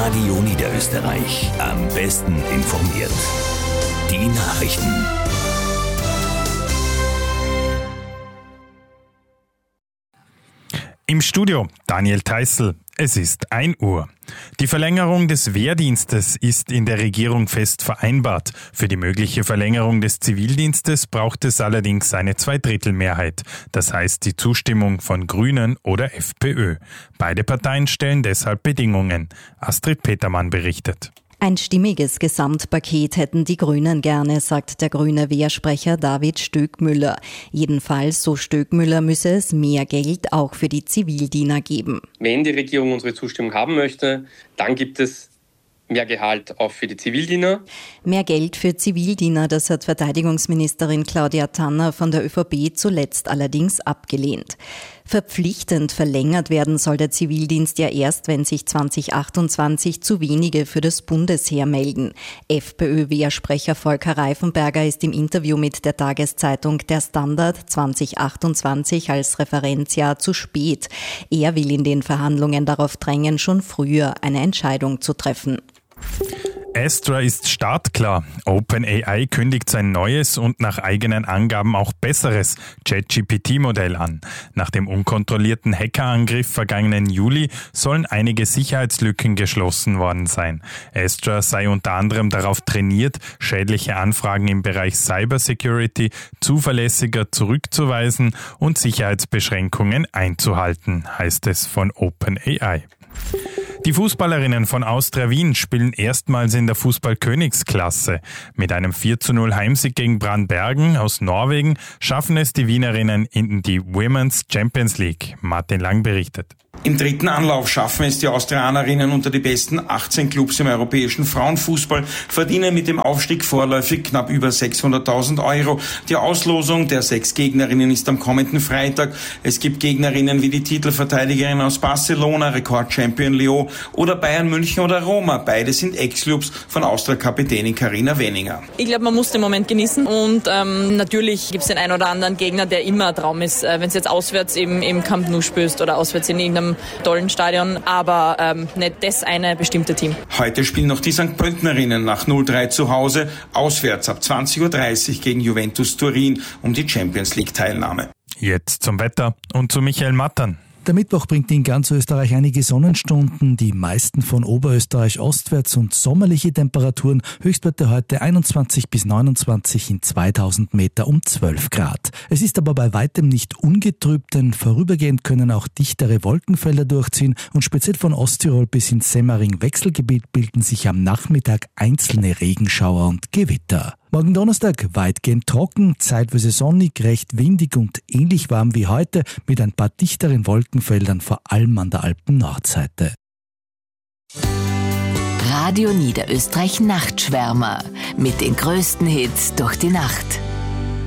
Radio Niederösterreich. Am besten informiert. Die Nachrichten. Im Studio Daniel Theißl. Es ist 1 Uhr. Die Verlängerung des Wehrdienstes ist in der Regierung fest vereinbart. Für die mögliche Verlängerung des Zivildienstes braucht es allerdings eine Zweidrittelmehrheit. Das heißt die Zustimmung von Grünen oder FPÖ. Beide Parteien stellen deshalb Bedingungen. Astrid Petermann berichtet. Ein stimmiges Gesamtpaket hätten die Grünen gerne, sagt der grüne Wehrsprecher David Stöckmüller. Jedenfalls, so Stöckmüller, müsse es mehr Geld auch für die Zivildiener geben. Wenn die Regierung unsere Zustimmung haben möchte, dann gibt es mehr Gehalt auch für die Zivildiener. Mehr Geld für Zivildiener, das hat Verteidigungsministerin Claudia Tanner von der ÖVP zuletzt allerdings abgelehnt. Verpflichtend verlängert werden soll der Zivildienst ja erst, wenn sich 2028 zu wenige für das Bundesheer melden. FPÖ-Wehrsprecher Volker Reifenberger ist im Interview mit der Tageszeitung Der Standard 2028 als Referenzjahr zu spät. Er will in den Verhandlungen darauf drängen, schon früher eine Entscheidung zu treffen. Astra ist startklar. OpenAI kündigt sein neues und nach eigenen Angaben auch besseres ChatGPT-Modell an. Nach dem unkontrollierten Hackerangriff vergangenen Juli sollen einige Sicherheitslücken geschlossen worden sein. Astra sei unter anderem darauf trainiert, schädliche Anfragen im Bereich Cybersecurity zuverlässiger zurückzuweisen und Sicherheitsbeschränkungen einzuhalten, heißt es von OpenAI. Die Fußballerinnen von Austria Wien spielen erstmals in der Fußball-Königsklasse. Mit einem 4:0 Heimsieg gegen Brandbergen aus Norwegen schaffen es die Wienerinnen in die Women's Champions League. Martin Lang berichtet. Im dritten Anlauf schaffen es die Austrianerinnen unter die besten 18 Clubs im europäischen Frauenfußball, verdienen mit dem Aufstieg vorläufig knapp über 600.000 €. Die Auslosung der 6 Gegnerinnen ist am kommenden Freitag. Es gibt Gegnerinnen wie die Titelverteidigerin aus Barcelona, Rekordchampion Lyon oder Bayern München oder Roma. Beide sind Ex-Clubs von Austria-Kapitänin Carina Wenninger. Ich glaube, man muss den Moment genießen und natürlich gibt es den einen oder anderen Gegner, der immer ein Traum ist, wenn es jetzt auswärts im Camp Nou spielst oder auswärts in irgendeinem tollen Stadion, aber nicht das eine bestimmte Team. Heute spielen noch die St. Pöltenerinnen nach 0:3 zu Hause, auswärts ab 20:30 Uhr gegen Juventus Turin um die Champions League Teilnahme. Jetzt zum Wetter und zu Michael Mattern. Der Mittwoch bringt in ganz Österreich einige Sonnenstunden, die meisten von Oberösterreich ostwärts und sommerliche Temperaturen, Höchstwerte heute 21 bis 29 in 2000 Meter um 12 Grad. Es ist aber bei weitem nicht ungetrübt, denn vorübergehend können auch dichtere Wolkenfelder durchziehen und speziell von Osttirol bis ins Semmering-Wechselgebiet bilden sich am Nachmittag einzelne Regenschauer und Gewitter. Morgen Donnerstag weitgehend trocken, zeitweise sonnig, recht windig und ähnlich warm wie heute mit ein paar dichteren Wolkenfeldern, vor allem an der Alpen-Nordseite. Radio Niederösterreich Nachtschwärmer mit den größten Hits durch die Nacht.